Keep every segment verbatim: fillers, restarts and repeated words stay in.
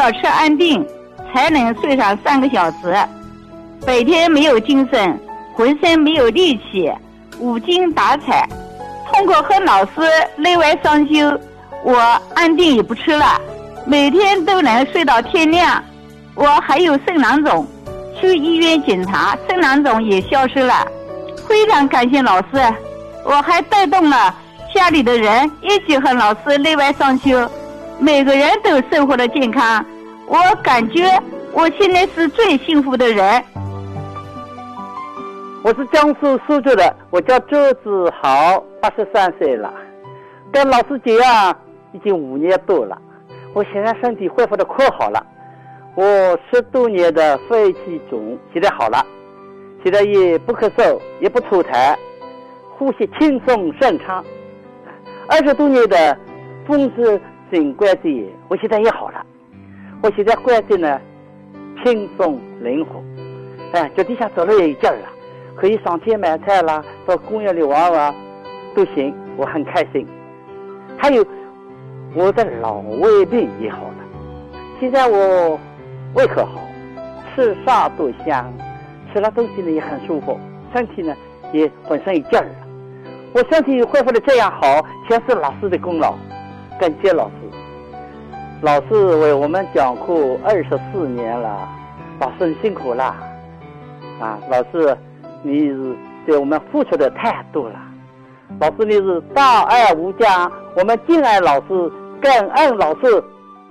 要吃安定才能睡上三个小时，白天没有精神，浑身没有力气，无精打采。通过和老师内外双修，我安定也不吃了，每天都能睡到天亮。我还有肾囊肿，去医院检查，肾囊肿也消失了。非常感谢老师，我还带动了家里的人一起和老师内外双修，每个人都生活的健康。我感觉我现在是最幸福的人。 我是江苏苏州的，我叫周子豪，八十三岁了，跟老师结啊已经五年多了。我现在身体恢复的可好了，我十多年的肺气肿现在好了，现在也不咳嗽，也不吐痰，呼吸轻松顺畅。二十多年的风湿性关节炎，我现在也好了。我现在关节呢轻松灵活，哎，脚底下走路也有劲儿了，可以上街买菜啦，到公园里玩玩都行，我很开心。还有我的老胃病也好了，现在我胃口好，吃啥都香，吃了东西呢也很舒服，身体呢也浑身有劲儿了。我身体恢复的这样好，全是老师的功劳，感谢老师。老师为我们讲课二十四年了，老师你辛苦了啊！老师你是对我们付出的太多了，老师你是大爱无疆，我们敬爱老师，感恩老师。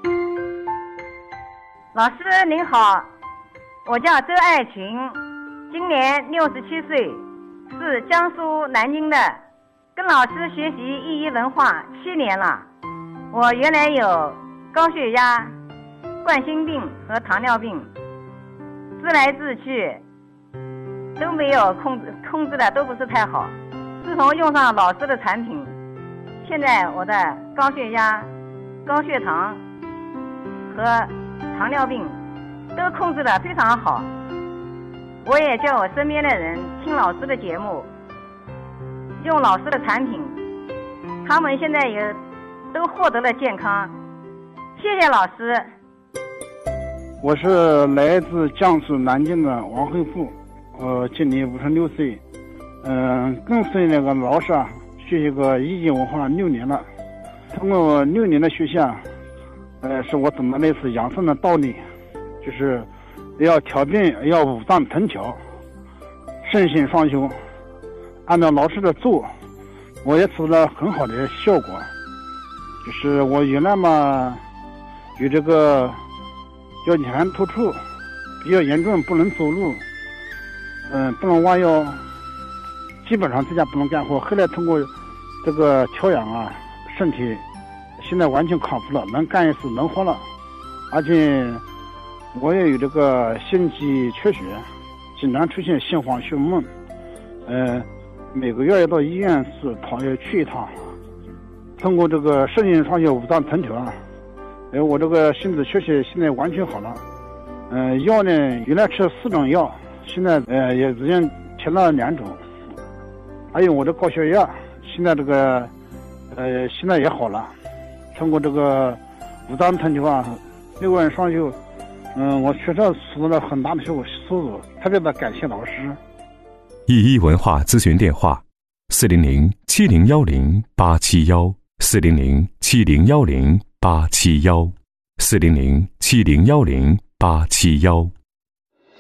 老师您好，我叫周爱群，今年六十七岁，是江苏南京的，跟老师学习意义文化七年了。我原来有高血压、冠心病和糖尿病，治来治去都没有控制控制的都不是太好。自从用上老师的产品，现在我的高血压、高血糖和糖尿病都控制的非常好。我也叫我身边的人听老师的节目，用老师的产品，他们现在也都获得了健康。谢谢老师。 我是来自江苏南京的王慧富，我今年五十六岁，嗯、呃，跟随那个老师啊学习个医学文化六年了。通过六年的学习啊，呃，是我懂得类似养生的道理，就是要调病，要五脏腾调，身心双修。按照老师的做，我也取得了很好的效果。就是我原来嘛有这个腰间突出比较严重，不能走路，嗯、呃，不能弯腰，基本上在家不能干活。后来通过这个调养啊，身体现在完全康复了，能干一事能活了。而且我也有这个心肌缺血，经常出现心慌胸闷，呃，每个月要到医院是趟要去一趟。通过这个身心双修五脏腾调啊，呃，我这个心肌缺血现在完全好了。嗯、呃，药呢原来吃四种药，现在呃也已经停了两种。还有我的高血压，现在这个呃现在也好了。通过这个五脏腾调啊，六万双修，嗯、呃，我确实取得了很大的效果，收入特别的感谢老师。 一一文化咨询电话：四零零七零幺零八七幺，四零零七零幺零八七幺，四零零七零幺零八七幺。